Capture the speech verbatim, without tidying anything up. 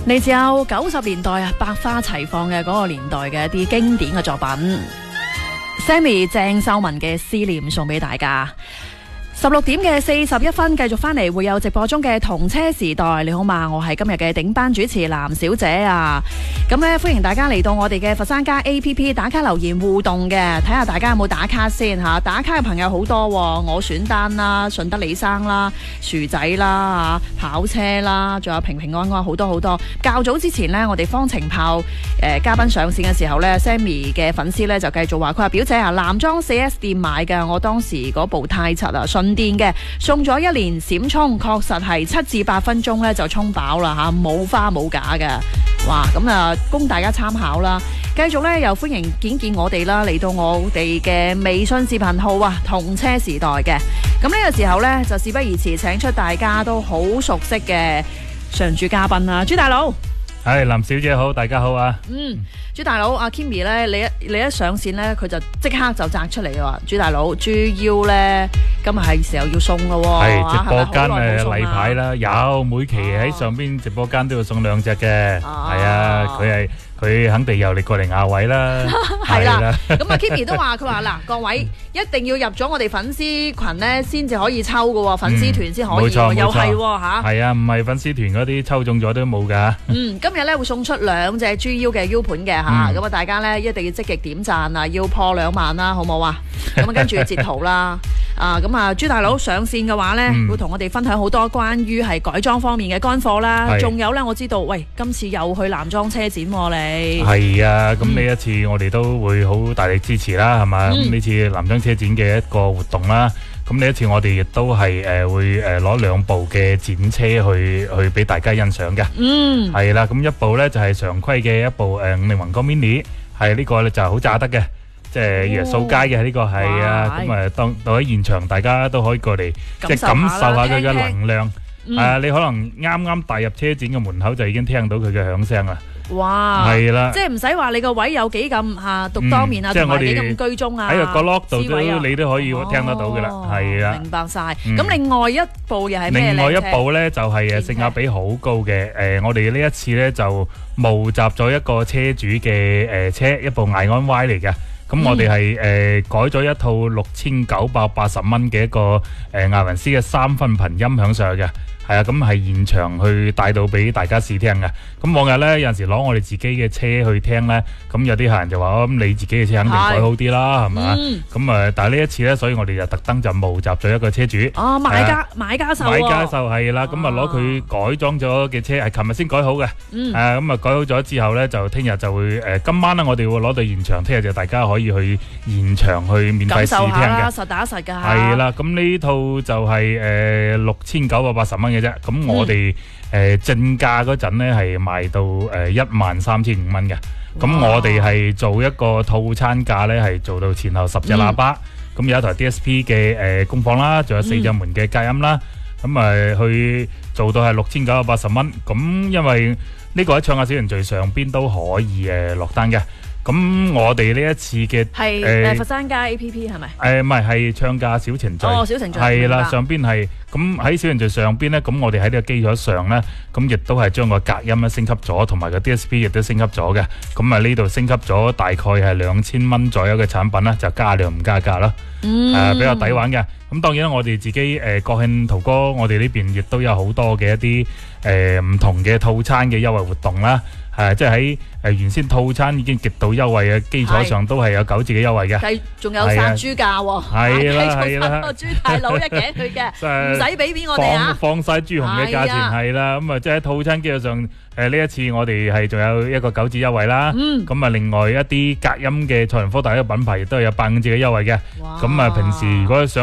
嚟自有九十年代啊，百花齊放嘅嗰個年代嘅一啲經典嘅作品。Sammy 鄭秀文嘅思念送俾大家。十六點嘅四十一分，繼續翻嚟會有直播中嘅同車時代。你好嘛，我係今日嘅頂班主持藍小姐啊。咁咧，歡迎大家嚟到我哋嘅佛山家 A P P 打卡留言互動嘅，睇下大家有冇打卡先吓。打卡嘅朋友好多，我選單啦、順德李生啦、薯仔啦、跑車啦，仲有平平安安，好多好多。較早之前呢，我哋方程炮誒、呃、嘉賓上線嘅時候呢 Sammy 嘅粉絲呢就繼續話，佢話表姐啊，男裝 四 S 店買嘅，我當時嗰部太七啊，順電嘅，送咗一年閃充，確實係七至八分鐘咧就充飽啦吓，冇花冇假嘅。哇，咁啊供大家參考啦。繼續咧又歡迎見見我哋啦，嚟到我哋嘅微信視頻號啊，同車時代嘅。咁呢個時候咧就事不宜遲，請出大家都好熟悉嘅常駐嘉賓啦，朱大佬。 係林小姐好，大家好啊。 嗯，朱大佬阿 Kimmy 咧，你一你一上線咧，佢就即刻就摘出嚟話，朱大佬豬腰咧，今日係時候要送咯喎。 係直播間誒例牌啦，有每期喺上邊直播間都要送兩隻嘅。係啊，佢係佢肯定又嚟過嚟亞位啦。 係啦，咁啊 Kimmy 都話佢話嗱，各位一定要入咗我哋粉絲群咧，先至可以抽嘅喎，粉絲團先可以喎，又係喎嚇。係啊，唔係粉絲團嗰啲抽中咗都冇㗎。 嗯，今日咧會送出兩隻豬腰嘅 U 盤嘅嚇，咁啊大家咧一定要積極點讚啊，要破兩萬啦，好冇啊？咁啊跟住截圖啦。啊，咁啊，朱大佬上線嘅話呢，嗯、會同我哋分享好多關於係改裝方面嘅乾貨啦。仲有呢，我知道，喂，今次又去男裝車展喎、啊，你係啊，咁呢、嗯、一次我哋都會好大力支持啦，係嘛？咁呢、嗯、次男裝車展嘅一個活動啦，咁呢一次我哋亦都係誒、呃、會誒攞兩部嘅展車去去俾大家欣賞嘅。嗯，係啦，咁一部呢就係、是、常規嘅一部誒五菱宏光 mini， 係呢個呢就係好炸得嘅。即係耶掃街嘅呢個係啊，咁啊當到喺現場，大家都可以過嚟即係感受下佢嘅能量。啊，你可能啱啱踏入車展嘅門口就已經聽到佢嘅響聲啦。哇！係啦，即係唔使話你個位有幾咁嚇獨當面啊，同埋幾咁居中啊，喺個角落度都你都可以聽得到嘅啦。係啊，明白晒。咁另外一部又係咩咧？另外一部咧就係誒性價比好高嘅誒，我哋呢一次咧就募集咗一個車主嘅誒車，一部艾安 Y 嚟嘅。咁我哋係誒改咗一套六千九百八十蚊嘅一個誒艾雲斯嘅三分頻音響上去嘅，係啊，咁係現場去帶到俾大家試聽嘅。咁往日咧有陣時攞我哋自己嘅車去聽咧，咁有啲客人就話：咁你自己嘅車肯定改好啲啦，係嘛？咁啊，但係呢一次咧，所以我哋就特登就募集咗一個車主。哦，買家買家秀。買家秀係啦，咁啊攞佢改裝咗嘅車，係琴日先改好嘅。嗯。誒，咁啊改好咗之後咧，就聽日就會誒今晚咧，我哋會攞到現場，聽日就大家可以去現場去免費試聽嘅。實打實㗎。係啦，咁呢套就係誒六千九百八十蚊嘅啫。咁我哋誒正價嗰陣咧係賣到誒一萬三千五蚊嘅。咁我哋係做一個套餐價咧，係做到前後十隻喇叭，咁、嗯、有一台 D S P 嘅誒功放啦，仲有四隻門嘅隔音啦，咁誒、嗯、去做到係六千九百八十蚊。咁因為呢個喺唱下小程序上邊都可以誒落單嘅。咁我哋呢一次嘅係誒佛山街 A P P 係咪？ 誒唔係，係唱價小程序。哦，小程序係啦，上邊係咁喺小程序上邊咧，咁我哋喺呢個基礎上咧，咁亦都係將個隔音咧升級咗，同埋個 D S P 亦都升級咗嘅。咁啊呢度升級咗大概係兩千蚊左右嘅產品啦，就加量唔加價啦。嗯，誒比較抵玩嘅。咁當然啦，我哋自己誒國慶圖哥，我哋呢邊亦都有好多嘅一啲誒唔同嘅套餐嘅優惠活動啦。係，即係喺誒原先套餐已經極度優惠嘅基礎上，都係有九折嘅優惠嘅。係，仲有殺豬價喎。係啦，係啦，個豬大佬一頸佢嘅，唔使俾面我哋啊！放晒豬紅嘅價錢係啦，咁啊，即係喺套餐基礎上，誒呢一次我哋係仲有一個九折優惠啦。嗯。咁啊，另外一啲隔音嘅蔡仁科大一個品牌亦都係有八五折嘅優惠嘅。哇！咁啊，平時如果想